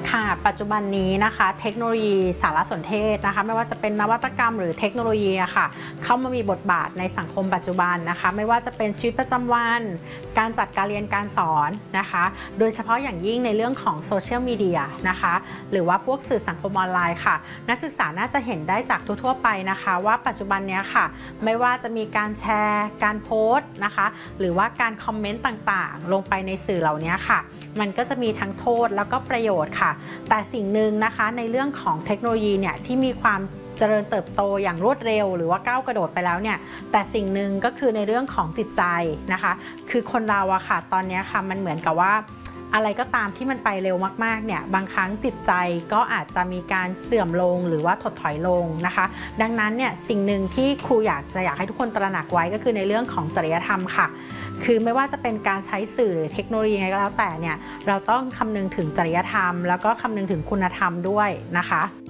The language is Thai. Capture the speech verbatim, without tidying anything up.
ค่ะปัจจุบันนี้นะคะเทคโนโลยีสารสนเทศนะคะไม่ว่าจะเป็นนวัตกรรมหรือเทคโนโลยีอะค่ะเข้ามามีบทบาทในสังคมปัจจุบันนะคะไม่ว่าจะเป็นชีวิตประจำวันการจัดการเรียนการสอนนะคะโดยเฉพาะอย่างยิ่งในเรื่องของโซเชียลมีเดียนะคะหรือว่าพวกสื่อสังคมออนไลน์ค่ะนักศึกษาน่าจะเห็นได้จากทั่วๆไปนะคะว่าปัจจุบันนี้ค่ะไม่ว่าจะมีการแชร์การโพสต์นะคะหรือว่าการคอมเมนต์ต่างๆลงไปในสื่อเหล่านี้ค่ะมันก็จะมีทั้งโทษแล้วก็ประโยชน์ค่ะแต่สิ่งหนึ่งนะคะในเรื่องของเทคโนโลยีเนี่ยที่มีความเจริญเติบโตอย่างรวดเร็วหรือว่าก้าวกระโดดไปแล้วเนี่ยแต่สิ่งหนึ่งก็คือในเรื่องของจิตใจนะคะคือคนเราอะค่ะตอนนี้ค่ะมันเหมือนกับว่าอะไรก็ตามที่มันไปเร็วมากๆเนี่ยบางครั้งจิตใจก็อาจจะมีการเสื่อมลงหรือว่าถดถอยลงนะคะดังนั้นเนี่ยสิ่งหนึ่งที่ครูอยากจะอยากให้ทุกคนตระหนักไว้ก็คือในเรื่องของจริยธรรมค่ะคือไม่ว่าจะเป็นการใช้สื่อหรือเทคโนโลยีไงก็แล้วแต่เนี่ยเราต้องคำนึงถึงจริยธรรมแล้วก็คำนึงถึงคุณธรรมด้วยนะคะ